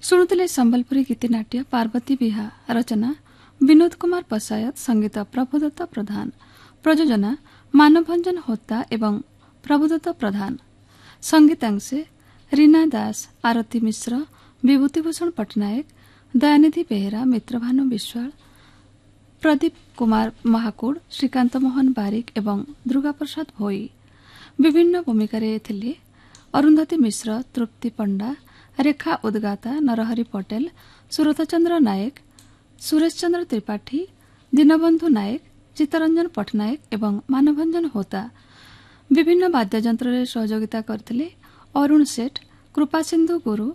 ଶୁଣୁଥିଲେ ସମ୍ବଲପୁରୀ ଗୀତିନାଟ୍ୟ ପାର୍ବତୀ ବିହା। ରଚନା ବିନୋଦ କୁମାର ପଶାୟତ। ସଙ୍ଗୀତ ପ୍ରଭୁଦତ୍ତ ପ୍ରଧାନ। ପ୍ରଯୋଜନା ମାନଭଞ୍ଜନ ହୋତା ଏବଂ ପ୍ରଭୁଦତ୍ତ ପ୍ରଧାନ। ସଙ୍ଗୀତାଂଶେ ରୀନା ଦାସ, ଆରତୀ ମିଶ୍ର, ବିଭୂତିଭୂଷଣ ପଟ୍ଟନାୟକ, ଦୟାନିଧି ବେହେରା, ମିତ୍ରଭାନୁ ବିଶ୍ୱାଳ, ପ୍ରଦୀପ କୁମାର ମହାକୁଡ଼, ଶ୍ରୀକାନ୍ତ ମୋହନ ବାରିକ ଏବଂ ଦୁର୍ଗାପ୍ରସାଦ ଭୋଇ। ବିଭିନ୍ନ ଭୂମିକାରେ ଥିଲେ ଅରୁନ୍ଧତୀ ମିଶ୍ର, ତୃପ୍ତି ପଣ୍ଡା, ରେଖା ଉଦ୍ଗାତା, ନରହରି ପଟେଲ, ସୁରଥ ଚନ୍ଦ୍ର ନାୟକ, ସୁରେଶ ଚନ୍ଦ୍ର ତ୍ରିପାଠୀ, ଦୀନବନ୍ଧୁ ନାୟକ, ଚିତ୍ତରଞ୍ଜନ ପଟ୍ଟନାୟକ ଏବଂ ମାନଭଞ୍ଜନ ହୋତା। ବିଭିନ୍ନ ବାଦ୍ୟଯନ୍ତ୍ରରେ ସହଯୋଗିତା କରିଥିଲେ ଅରୁଣ ସେଠ, କୃପାସିନ୍ଧୁ ଗୁରୁ,